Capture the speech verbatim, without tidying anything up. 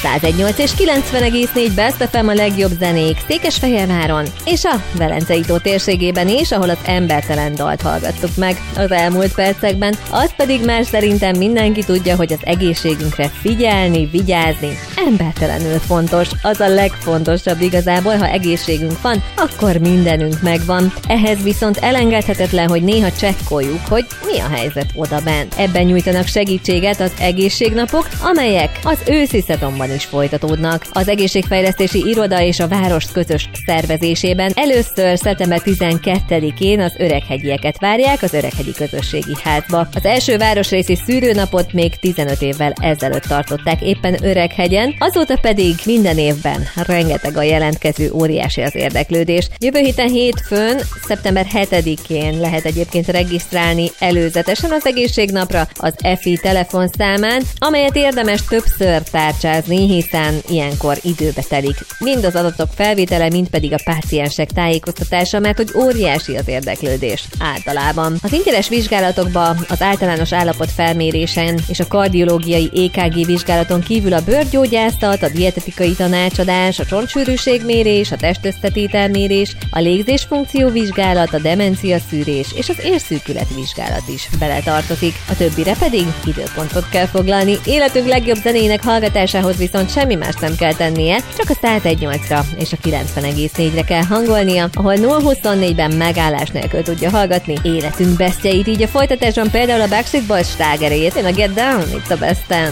száz egy nyolc és kilencven egész négy Best ef em a legjobb zenék Székesfehérváron és a Velencei tó térségében is, ahol az embertelen dalt hallgattuk meg az elmúlt percekben. Az pedig már szerintem mindenki tudja, hogy az egészségünkre figyelni, vigyázni embertelenül fontos. Az a legfontosabb igazából, ha egészségünk van, akkor mindenünk megvan. Ehhez viszont elengedhetetlen, hogy néha csekkoljuk, hogy mi a helyzet odabent. Ebben nyújtanak segítséget az egészségnapok, amelyek az őszi szezonban is folytatódnak. Az Egészségfejlesztési Iroda és a város közös szervezésében először szeptember tizenkettedikén az öreghegyieket várják az Öreghegyi Közösségi Házba. Az első városrészi szűrőnapot még tizenöt évvel ezelőtt tartották éppen Öreghegyen, azóta pedig minden évben rengeteg a jelentkező, óriási az érdeklődés. Jövő héten hétfőn, szeptember hetedikén lehet egyébként regisztrálni előzetesen az egészségnapra az e f i telefonszámán, amelyet érdemes többször tárcsázni, hiszen ilyenkor időbe telik mind az adatok felvétele, mind pedig a páciensek tájékoztatása, mert hogy óriási az érdeklődés általában. Az ingyenes vizsgálatokba az általános állapot felmérésen és a kardiológiai é ká gé vizsgálaton kívül a bőrgyógyászat, a dietetikai tanácsadás, a csontsűrűségmérés, a testösszetételmérés, a légzésfunkció vizsgálat, a demencia szűrés és az érszűkület vizsgálat is beletartozik. A többire pedig időpontot kell foglalni. Életünk legjobb zenének hallgatásához viszont semmi más nem kell tennie, csak a száz egy nyolcra és a kilencven egész négyre kell hangolnia, ahol nulla huszonnégyben megállás nélkül tudja hallgatni életünk bestjeit, így a folytatásban például a Backstreet Boys slágerét, a Get Down, It's the Best ten.